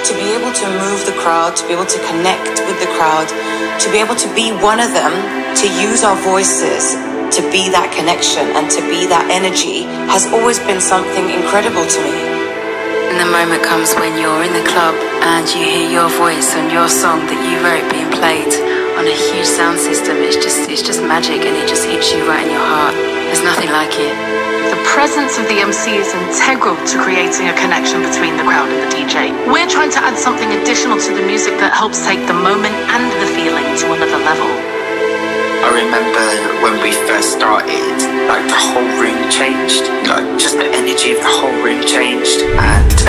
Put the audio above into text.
to be able to move the crowd, to be able to connect with the crowd, to be able to be one of them, to use our voices to be that connection and to be that energy has always been something incredible to me. And the moment comes when you're in the club and you hear your voice and your song that you wrote being played on a huge sound system. It's just magic, and it just hits you right in your heart. There's nothing like it. The presence of the MC is integral to creating a connection between the crowd and the DJ. We're trying to add something additional to the music that helps take the moment and the feeling to another level. I remember when we first started, like the whole room changed, like just the energy of the whole room changed, and